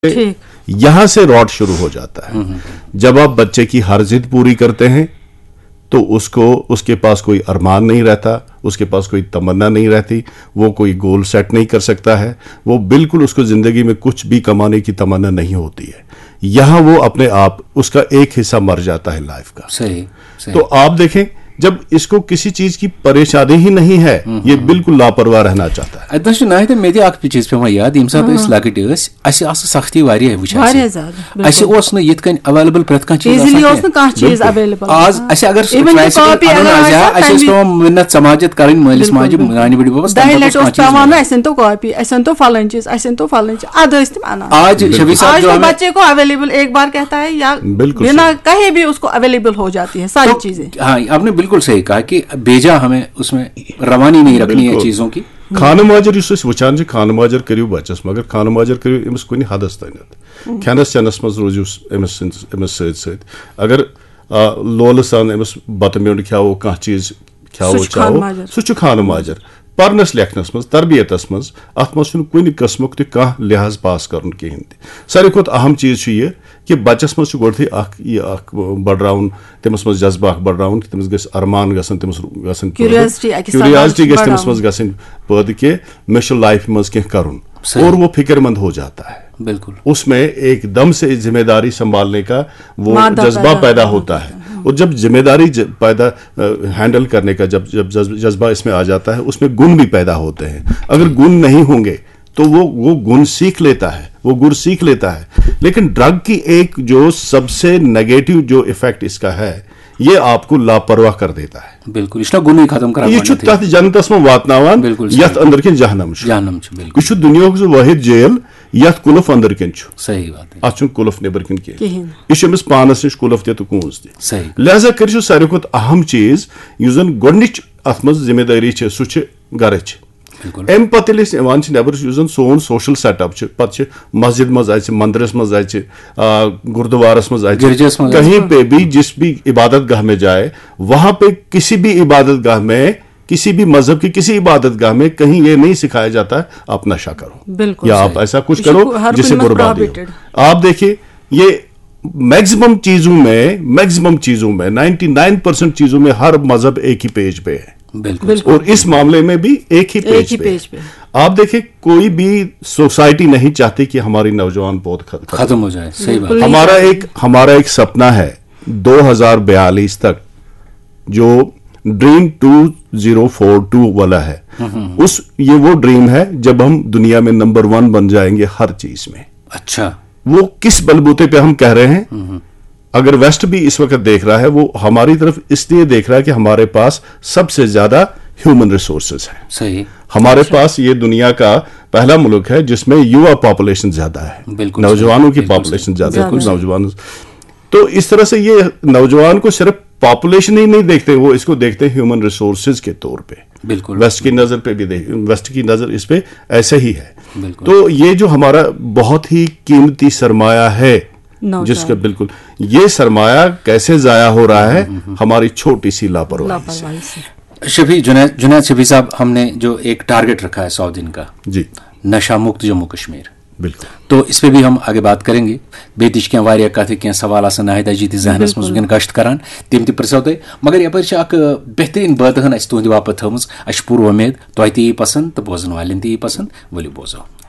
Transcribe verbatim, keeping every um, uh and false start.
यहां से रॉट शुरू हो जाता है। जब आप बच्चे की हर जिद पूरी करते हैं तो उसको उसके पास कोई अरमान नहीं रहता, उसके पास कोई तमन्ना नहीं रहती, वो कोई गोल सेट नहीं कर सकता है, वो बिल्कुल उसको जिंदगी में कुछ भी कमाने की तमन्ना नहीं होती है। यहां वो अपने आप उसका एक हिस्सा मर जाता है लाइफ का। सही, सही। तो आप देखें जब इसको किसी चीज की परेशानी ही नहीं है, ये बिल्कुल लापरवाह रहना चाहता है। अदन नाहिद मे अख चीज पे याद यम सात लकट सख्ती अवेलेबल प्रत चीज आज अगर मिन्नत समाजत कर मालिस माजे नानी बड़ी बबस तो कॉपी तो फलन चीज तो फलन चीज आज बच्चे को अवेलेबल एक बार कहता है या बिना कहे भी उसको अवेलेबल हो जाती है सारी चीजें। हाँ, आपने बिल्कुल सही कहा कि बेजा हमें उसमें रवानी नहीं रखनी है चीजों की। खान माजर वचान खान माजर करू बच्चस मगर खान माजर करू अमिस कुन हदस तन खेनस चेनस मज रोजू अमिस सत अगर लोल सान अमिस बत म्योंड खाओ कह चीज खाओ चाहो सह खान माजर परनस लेखनस मज तरबियतस मज अत मज कुन किस्मुक तह लिहाज पास कर कहें सारे खुद अहम चीज ये कि बच्चस मज गोथी बड़राउन तमस मज जज्बा बड़राउन कि तमस गस अरमान गसन तमस गसन क्यूरियोसिटी गस तमस मज गसन पद के मे लाइफ मज कह करुन और वो फिक्रमंद हो जाता है। बिल्कुल उसमें एकदम से जिम्मेदारी संभालने का वो जज्बा पैदा होता है और जब जिम्मेदारी पैदा हैंडल करने का जब जब जज्बा इसमें आ जाता है उसमें गुण भी पैदा होते हैं। अगर गुण नहीं होंगे तो वो वो गुण सीख लेता है, वो गुण सीख लेता है। लेकिन ड्रग की एक जो सबसे नेगेटिव जो इफेक्ट इसका है ये आपको लापरवाह कर देता है। बिल्कुल इसना गुण ही खत्म करा ये तथ जनतस में वातनावान यथ अंदर के जहनम जहनम यह दुनिया वाहिद जेल यथ कुलफ अंदर कन सही बात अत कुलफ नेबर कन कह यह पानस नश कुलफ तो कूज सही लिहाजा कर सारे खुद अहम चीज यह जन गोडनिच अत मज जिम्मेदारी सह गर अम पे नबर सोन सोशल सेटअप पे मस्जिद मज मंदिरस मज गुरुद्वारस मज कहीं पे भी जिस भी इबादत गाह में जाए वहां पे किसी भी इबादत गाह में किसी भी मजहब की किसी इबादत गाह में कहीं ये नहीं सिखाया जाता है आप नशा करो या आप ऐसा कुछ करो जिससे बर्बादी हो। आप देखिए ये मैक्सिमम चीजों में मैक्सिमम चीजों में निन्यानवे परसेंट चीजों में हर मजहब एक ही पेज पे है। बिल्कुल। और इस मामले में भी एक ही पेज, एक ही पे, पेज पे आप देखें कोई भी सोसाइटी नहीं चाहती कि हमारी नौजवान बहुत खत्म हो जाए। सही बात। हमारा एक हमारा एक सपना है दो हजार बयालीस तक जो dream to zero four to वाला है उस ये वो ड्रीम है जब हम दुनिया में नंबर वन बन जाएंगे हर चीज में। अच्छा वो किस बलबूते पे हम कह रहे हैं? अगर वेस्ट भी इस वक्त देख रहा है वो हमारी तरफ इसलिए देख रहा है कि हमारे पास सबसे ज्यादा ह्यूमन रिसोर्सेज है। सही। हमारे अच्छा। पास ये दुनिया का पहला मुल्क है जिसमें युवा पॉपुलेशन ज्यादा है, नौजवानों की पॉपुलेशन ज्यादा है। नौजवान तो इस तरह से ये नौजवान को सिर्फ पॉपुलेशन ही नहीं देखते, वो इसको देखते हैं ह्यूमन रिसोर्सेज के तौर पे। बिल्कुल। वेस्ट की नजर पे भी देख वेस्ट की नजर इस पे ऐसे ही है। तो ये जो हमारा बहुत ही कीमती सरमाया है जिसका बिल्कुल ये सरमाया कैसे जाया हो रहा है हमारी छोटी सी लापरवाही से। शफी जुनैद जुनैद शफी साहब, हमने जो एक टारगेट रखा है सौ दिन का जी नशा मुक्त जम्मू कश्मीर, बिल्कुल, तो इस पे भी हम आगे बात करेंगे। बेतिश क्या वारिया कथ क्या सवाल आसान नाहिदा जी जहनस मज वुन गश्त करान तम तह पृछो तुम, मगर यप बेहतरीन बात तुंद बापत थमज। अ पूरी उम्मीद तुह ती पसंद तो बोजन वालन ती पसंद। वलियो बोजो।